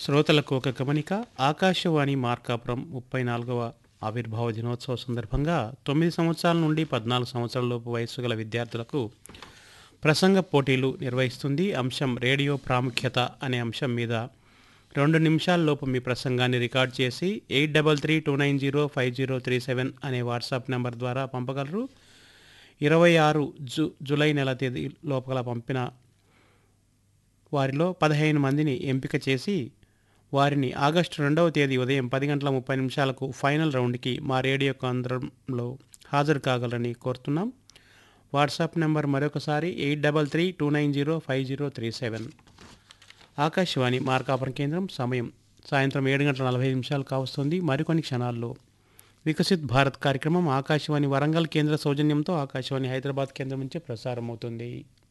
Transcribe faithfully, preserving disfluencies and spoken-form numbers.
శ్రోతలకు ఒక గమనిక. ఆకాశవాణి మార్కాపురం ముప్పై నాలుగవ ఆవిర్భావ దినోత్సవ సందర్భంగా తొమ్మిది సంవత్సరాల నుండి పద్నాలుగు సంవత్సరాలలోపు వయస్సు గల విద్యార్థులకు ప్రసంగ పోటీలు నిర్వహిస్తుంది. అంశం రేడియో ప్రాముఖ్యత అనే అంశం మీద రెండు నిమిషాల లోపు మీ ప్రసంగాన్ని రికార్డ్ చేసి eight double three two nine zero five zero three seven అనే వాట్సాప్ నెంబర్ ద్వారా పంపగలరు. ఇరవై ఆరు జు జూలై నెల తేదీ లోపల పంపిన వారిలో పదిహేను మందిని ఎంపిక చేసి వారిని ఆగస్టు రెండవ తేదీ ఉదయం పది గంటల ముప్పై నిమిషాలకు ఫైనల్ రౌండ్కి మా రేడియో కేంద్రంలో హాజరు కాగలరని కోరుతున్నాం. వాట్సాప్ నెంబర్ మరొకసారి eight double three two nine zero five zero three seven. Akashvani Markapuram కేంద్రం. సమయం సాయంత్రం ఏడు గంటల నలభై నిమిషాలు కావస్తుంది. మరికొన్ని క్షణాల్లో వికసిత్ భారత్ కార్యక్రమం ఆకాశవాణి వరంగల్ కేంద్ర సౌజన్యంతో ఆకాశవాణి హైదరాబాద్ కేంద్రం నుంచి ప్రసారం అవుతుంది.